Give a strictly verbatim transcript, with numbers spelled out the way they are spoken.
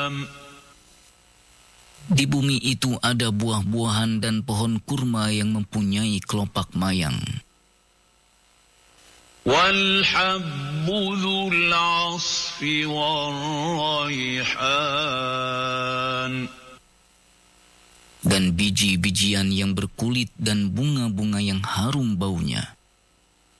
Di bumi itu ada buah-buahan dan pohon kurma yang mempunyai kelopak mayang. وَالْحَبُّ ذُو الْعَصْفِ وَالرَّيْحَانُ Dan biji-bijian yang berkulit dan bunga-bunga yang harum baunya.